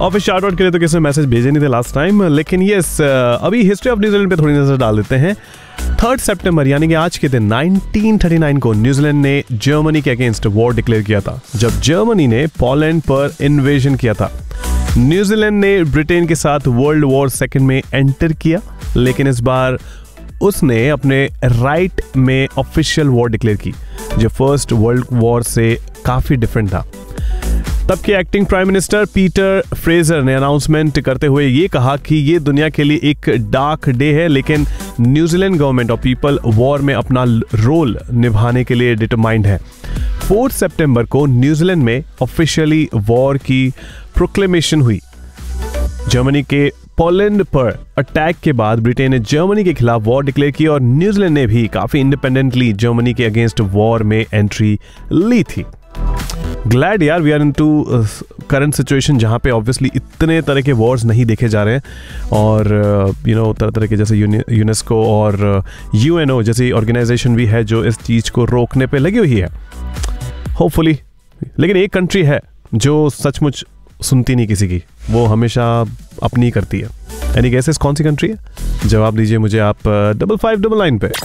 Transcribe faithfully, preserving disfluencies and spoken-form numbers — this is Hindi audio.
ऑफिस शाउट आउट के लिए तो किसी ने मैसेज भेजे नहीं थे लास्ट टाइम, लेकिन यस अभी हिस्ट्री ऑफ न्यूजीलैंड पे थोड़ी नजर डाल देते हैं। थर्ड सितंबर यानी कि आज के दिन नाइनटीन थर्टी नाइन को न्यूजीलैंड ने जर्मनी के अगेंस्ट वॉर डिक्लेयर किया था, जब जर्मनी ने पोलैंड पर इन्वेजन किया था। न्यूजीलैंड ने ब्रिटेन के साथ वर्ल्ड वॉर सेकेंड में एंटर किया, लेकिन इस बार उसने अपने राइट में ऑफिशियल वॉर डिक्लेयर की, जो फर्स्ट वर्ल्ड वॉर से काफी डिफरेंट था। तब के acting prime minister Peter Fraser ने अनाउंसमेंट करते हुए ये कहा कि ये दुनिया के लिए एक डार्क डे है, लेकिन न्यूजीलैंड गवर्नमेंट और पीपल वॉर में अपना रोल निभाने के लिए डिटरमाइंड है। फोर्थ सितंबर को न्यूजीलैंड में ऑफिशियली वॉर की प्रोक्लेमेशन हुई। जर्मनी के पोलैंड पर अटैक के बाद ब्रिटेन ने जर्मनी के खिलाफ वॉर डिक्लेयर की और न्यूजीलैंड ने भी काफी इंडिपेंडेंटली जर्मनी के अगेंस्ट वॉर में एंट्री ली थी। ग्लैड यार we are into current situation जहाँ पे ऑब्वियसली इतने तरह के वॉर्स नहीं देखे जा रहे हैं, और यू नो तरह तरह के जैसे यूनेस्को और यूएनओ जैसी ऑर्गेनाइजेशन भी है जो इस चीज़ को रोकने पे लगी हुई है, होपफुली। लेकिन एक कंट्री है जो सचमुच सुनती नहीं किसी की, वो हमेशा अपनी करती है। एनी गेसेस कौन सी कंट्री है? जवाब दीजिए मुझे आप डबल फाइव डबल नाइन पे।